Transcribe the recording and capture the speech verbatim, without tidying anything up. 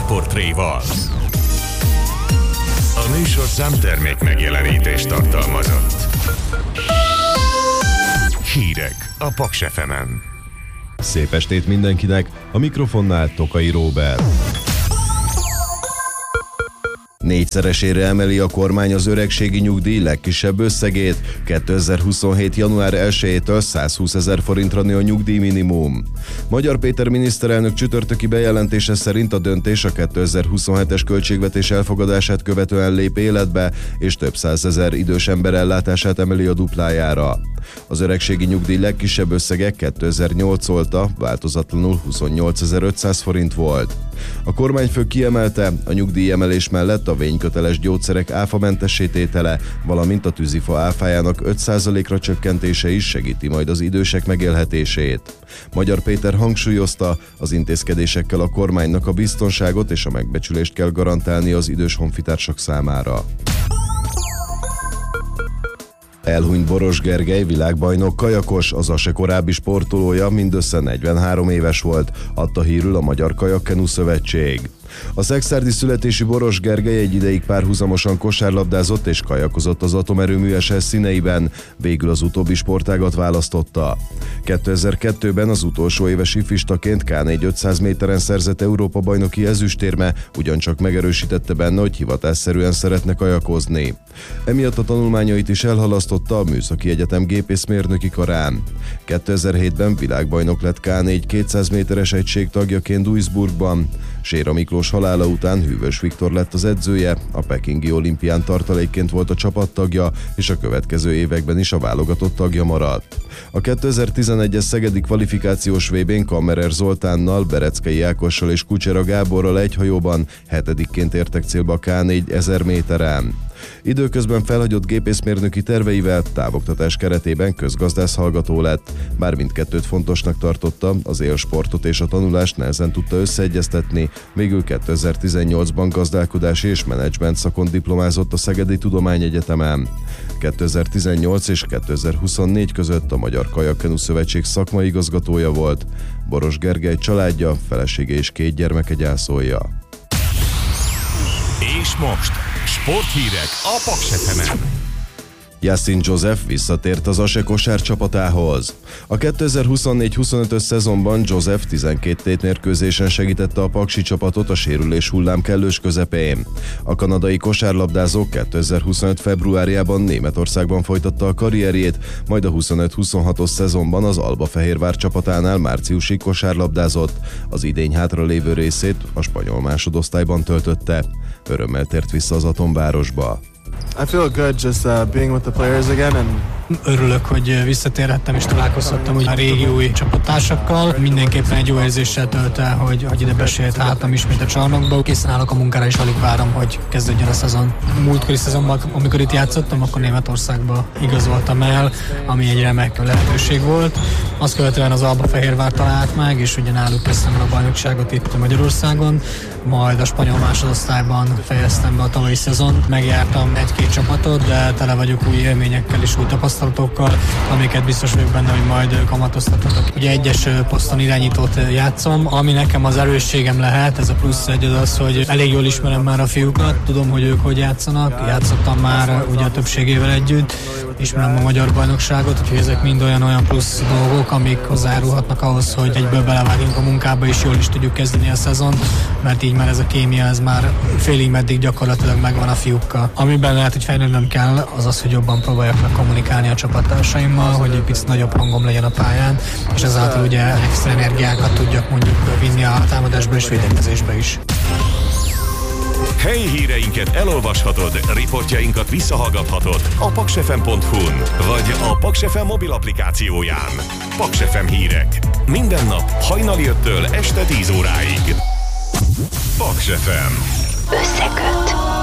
sportportréval. A műsorszám termék megjelenítést tartalmazott. Hírek a Paks ef emen. Szép estét mindenkinek, a mikrofonnál Tokai Róbert. Négyszeresére emeli a kormány az öregségi nyugdíj legkisebb összegét. kétezer-huszonhét. január elsejétől százhúszezer forintra nő a nyugdíjminimum. Magyar Péter miniszterelnök csütörtöki bejelentése szerint a döntés a kétezer-huszonhetes költségvetés elfogadását követően lép életbe, és több százezer idős ember ellátását emeli a duplájára. Az öregségi nyugdíj legkisebb összege kétezer-nyolc óta változatlanul huszonnyolcezer-ötszáz forint volt. A kormányfő kiemelte, a nyugdíjemelés mellett a vényköteles gyógyszerek áfamentessé tétele, valamint a tűzifa áfájának öt százalékra csökkentése is segíti majd az idősek megélhetését. Magyar Péter hangsúlyozta, az intézkedésekkel a kormánynak a biztonságot és a megbecsülést kell garantálni az idős honfitársak számára. Elhunyt Boros Gergely világbajnok kajakos, az á es e korábbi sportolója, mindössze negyvenhárom éves volt, adta hírül a Magyar Kajakkenu Szövetség. A szekszárdi születésű Boros Gergely egy ideig párhuzamosan kosárlabdázott és kajakozott az Atomerőmű es es színeiben, végül az utóbbi sportágat választotta. kétezer-kettőben az utolsó éves ifistaként ká négy ötszáz méteren szerzett Európa-bajnoki ezüstérme, ugyancsak megerősítette benne, hogy hivatásszerűen szeretne kajakozni. Emiatt a tanulmányait is elhalasztotta a Műszaki Egyetem gépészmérnöki karán. kétezer-hétben világbajnok lett ká négy kétszáz méteres egység tagjaként Duisburgban. Séra Miklós halála után Hűvös Viktor lett az edzője, a pekingi olimpián tartalékként volt a csapattagja, és a következő években is a válogatott tagja maradt. A kétezer-tizenegyes szegedi kvalifikációs vé bén Kammerer Zoltánnal, Bereckei Ákossal és Kucsera Gáborral egy hajóban hetedikként értek célba a ká négy ezer méteren. Időközben felhagyott gépészmérnöki terveivel távoktatás keretében közgazdász hallgató lett, bár mindkettőt fontosnak tartotta, az élsportot és a tanulást nehezen tudta összeegyeztetni, végül kétezer-tizennyolcban gazdálkodási és menedzsment szakon diplomázott a Szegedi Tudományegyetemen. kétezer-tizennyolc és kétezer-huszonnégy között a Magyar Kajakkenu Szövetség szakmai igazgatója volt. Boros Gergely családja, felesége és két gyermeke gyászolja. És most sporthírek a Paks ef emen. Yassin Joseph visszatért az á es e kosárcsapatához. A kétezer-huszonnégy-huszonötös szezonban Joseph tizenkét tétmérkőzésen segítette a paksi csapatot a sérülés hullám kellős közepén. A kanadai kosárlabdázó kétezer-huszonöt februárjában Németországban folytatta a karrierjét, majd a huszonöt-huszonhatos szezonban az Albafehérvár csapatánál márciusig kosárlabdázott, az idény hátralévő részét a spanyol másodosztályban töltötte. Örömmel tért vissza az Atomvárosba. I feel good just uh, being with the players again and Örülök, hogy visszatérhettem és találkozhattam a régi új csapattársakkal. Mindenképpen egy jó érzéssel tölt el, hogy, hogy ide besétáltam ismét a csarnokba. Készen állok a munkára és alig várom, hogy kezdődjön a szezon. Múltkori szezonban, amikor itt játszottam, akkor Németországba igazoltam el, ami egy remek lehetőség volt. Azt követően az Albafehérvár talált meg, és ugye náluk kezdtem a bajnokságot itt Magyarországon. Majd a spanyol másodosztályban fejeztem be a tavalyi szezont. Megjártam egy-két csapatot, de tele vagyok új élményekkel és új tapasztalatokkal, amiket biztos vagyok benne, hogy majd kamatoztathatok. Ugye egyes poszton irányítót játszom, ami nekem az erősségem lehet, ez a plusz egy az az, hogy elég jól ismerem már a fiúkat, tudom, hogy ők hogy játszanak, játszottam már ugye a többségével együtt, ismerem a magyar bajnokságot, úgyhogy ezek mind olyan-olyan plusz dolgok, amik hozzájárulhatnak ahhoz, hogy egyből belevágjunk a munkába és jól is tudjuk kezdeni a szezont, mert így már ez a kémia, ez már félig meddig gyakorlatilag megvan a fiúkkal. Amiben lehet, hogy fejlődnöm kell, az az, hogy jobban próbáljak meg kommunikálni a csapattársaimmal, hogy egy picit nagyobb hangom legyen a pályán, és ezáltal ugye extra energiákat tudjak mondjuk vinni a támadásba és védekezésbe is. Helyi híreinket elolvashatod, riportjainkat visszahallgathatod a paksefem pont hu-n vagy a Paks ef em mobil applikációján. Paks ef em hírek. Minden nap hajnali öttől este tíz óráig. Paks ef em. Összeköt.